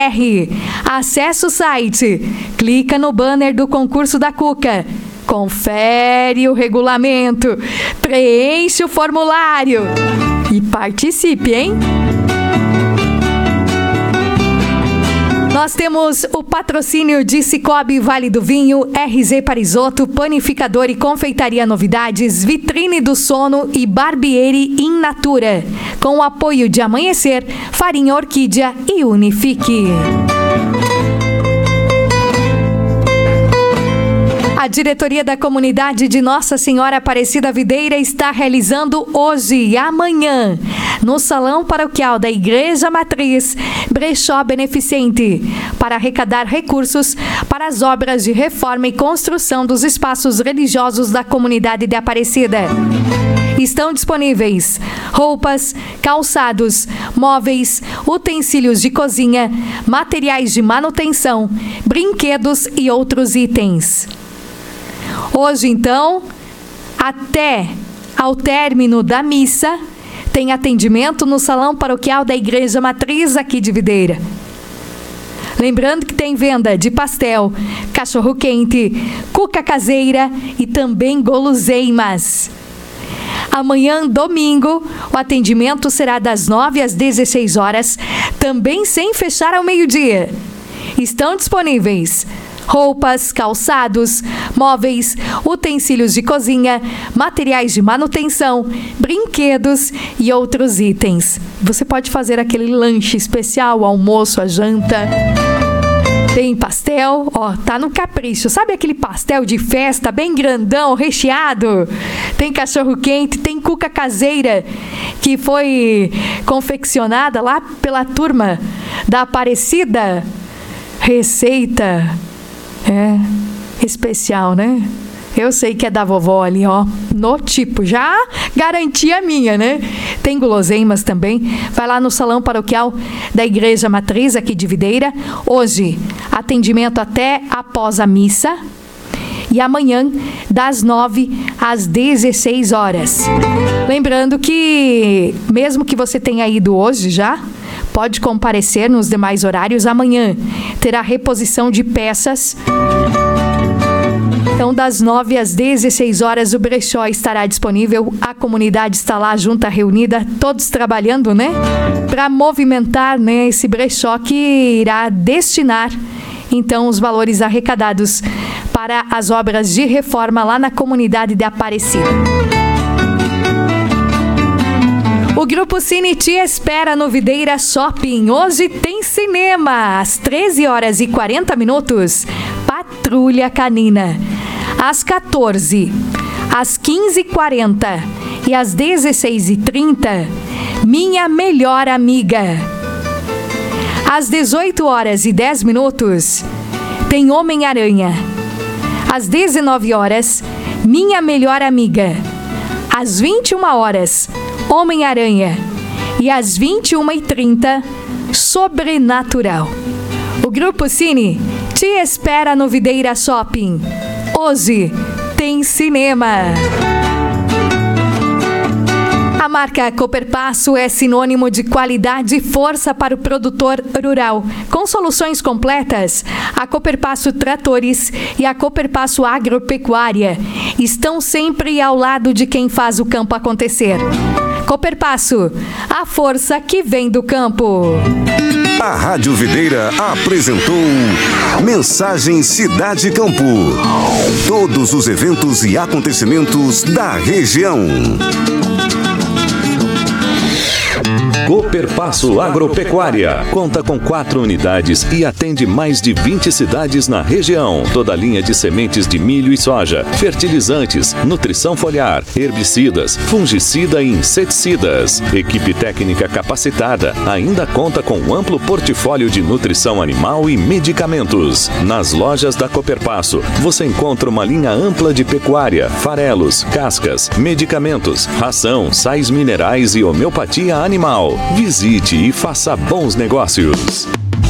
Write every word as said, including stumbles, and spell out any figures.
Acesse o site, clica no banner do concurso da Cuca, confere o regulamento, preenche o formulário e participe, hein? Nós temos o patrocínio de Cicobi Vale do Vinho, R Z Parisotto, Panificador e Confeitaria Novidades, Vitrine do Sono e Barbieri in Natura, com o apoio de Amanhecer, Farinha Orquídea e Unifique. A diretoria da comunidade de Nossa Senhora Aparecida Videira está realizando hoje e amanhã, no Salão Paroquial da Igreja Matriz, brechó beneficente, para arrecadar recursos para as obras de reforma e construção dos espaços religiosos da comunidade de Aparecida. Estão disponíveis roupas, calçados, móveis, utensílios de cozinha, materiais de manutenção, brinquedos e outros itens. Hoje, então, até ao término da missa, tem atendimento no Salão Paroquial da Igreja Matriz aqui de Videira. Lembrando que tem venda de pastel, cachorro-quente, cuca caseira e também guloseimas. Amanhã, domingo, o atendimento será das nove às dezesseis horas, também sem fechar ao meio-dia. Estão disponíveis roupas, calçados, móveis, utensílios de cozinha, materiais de manutenção, brinquedos e outros itens. Você pode fazer aquele lanche especial, o almoço, a janta. Tem pastel, ó, tá no capricho. Sabe aquele pastel de festa bem grandão, recheado? Tem cachorro-quente, tem cuca caseira, que foi confeccionada lá pela turma da Aparecida. Receita é especial, né? Eu sei que é da vovó ali, ó, no tipo, já garantia minha, né? Tem guloseimas também. Vai lá no Salão Paroquial da Igreja Matriz, aqui de Videira. Hoje, atendimento até após a missa. E amanhã, das nove às dezesseis horas. Lembrando que, mesmo que você tenha ido hoje já, pode comparecer nos demais horários. Amanhã terá reposição de peças. Então, das nove às dezesseis horas, o brechó estará disponível. A comunidade está lá junta, reunida, todos trabalhando, né? Para movimentar, né, esse brechó que irá destinar, então, os valores arrecadados para as obras de reforma lá na comunidade de Aparecida. O Grupo Cine te espera no Videira Shopping. Hoje tem cinema, às treze horas e quarenta minutos, Patrulha Canina. Às quatorze, às quinze e quarenta e às dezesseis e trinta, Minha Melhor Amiga. Às dezoito horas e dez minutos, tem Homem-Aranha. Às dezenove horas, Minha Melhor Amiga. Às vinte e uma horas, Homem-Aranha. E às vinte e uma e trinta, Sobrenatural. O Grupo Cine te espera no Videira Shopping. Hoje tem cinema. A marca Cooperpasso é sinônimo de qualidade e força para o produtor rural. Com soluções completas, a Cooperpasso Tratores e a Cooperpasso Agropecuária estão sempre ao lado de quem faz o campo acontecer. Cooperpasso, a força que vem do campo. A Rádio Videira apresentou Mensagem Cidade Campo. Todos os eventos e acontecimentos da região. Cooperpasso Agropecuária conta com quatro unidades e atende mais de vinte cidades na região. Toda a linha de sementes de milho e soja, fertilizantes, nutrição foliar, herbicidas, fungicida e inseticidas. Equipe técnica capacitada, ainda conta com um amplo portfólio de nutrição animal e medicamentos. Nas lojas da Cooperpasso, você encontra uma linha ampla de pecuária, farelos, cascas, medicamentos, ração, sais minerais e homeopatia animal. Visite e faça bons negócios.